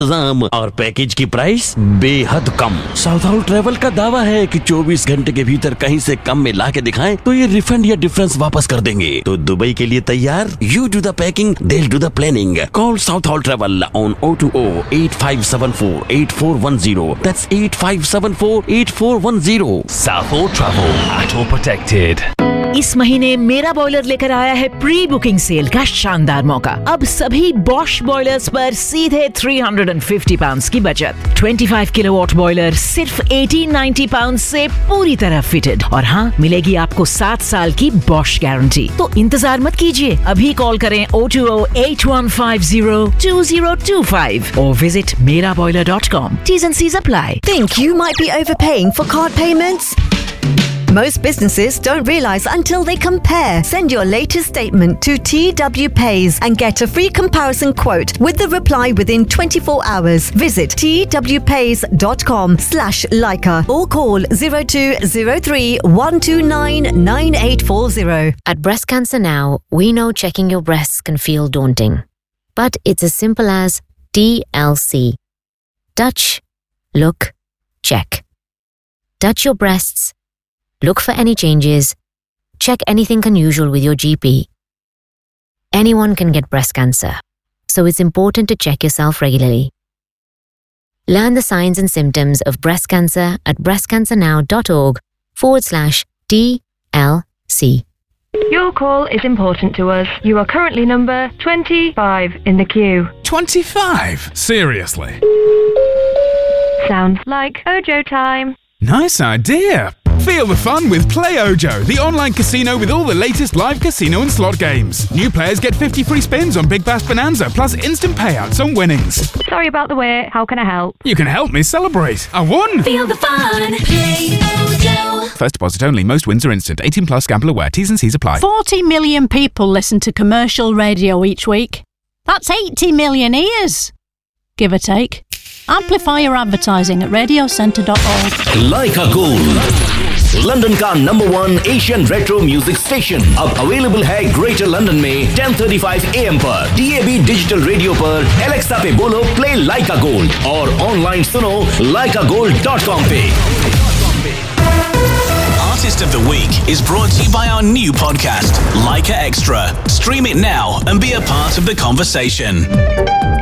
और पैकेज की प्राइस बेहद कम। साउथ हॉल ट्रेवल का दावा है कि 24 घंटे के भीतर कहीं से कम में ला के दिखाएं तो ये रिफंड या डिफरेंस वापस कर देंगे। तो दुबई के लिए तैयार? You do the packing, they'll do the planning. Call South Hall Travel on 020-8574-8410. That's 8574-8410. South Hall Travel, at all protected. इस महीने मेरा बॉयलर लेकर आया है प्री बुकिंग सेल का शानदार मौका। अब सभी बॉश बॉयलर्स पर सीधे £350 की बचत। 25 किलोवाट बॉयलर सिर्फ £1890 से पूरी तरह फिटेड। और हाँ, मिलेगी आपको 7 साल की बॉश गारंटी। तो इंतजार मत कीजिए, अभी कॉल करें 020-8150-2025 or visit meraboiler.com. T's and C's apply. Think you might be overpaying for card payments? Most businesses don't realize until they compare. Send your latest statement to TW Pays and get a free comparison quote with the reply within 24 hours. Visit twpays.com/Leica or call 0203-129-9840. At Breast Cancer Now, we know checking your breasts can feel daunting. But it's as simple as TLC. Touch, look, check. Touch your breasts. Look for any changes. Check anything unusual with your GP. Anyone can get breast cancer, so it's important to check yourself regularly. Learn the signs and symptoms of breast cancer at breastcancernow.org/TLC. Your call is important to us. You are currently number 25 in the queue. 25? Seriously? Sounds like Ojo time. Nice idea. Feel the fun with Play Ojo, the online casino with all the latest live casino and slot games. New players get 50 free spins on Big Bash Bonanza, plus instant payouts on winnings. Sorry about the wait. How can I help? You can help me celebrate. I won! Feel the fun. Play Ojo. First deposit only. Most wins are instant. 18 plus. Gamble aware. T's and C's apply. 40 million people listen to commercial radio each week. That's 80 million ears, give or take. Amplify your advertising at radiocentre.org. Leica Gold, London का number 1 Asian retro music station अब available है greater London में 10:35 AM पर DAB digital radio पर Alexa पे बोलो play लाइका gold और online सुनो leicagold.com पे। Artist of the Week is brought to you by our new podcast, Leica Extra. Stream it now and be a part of the conversation.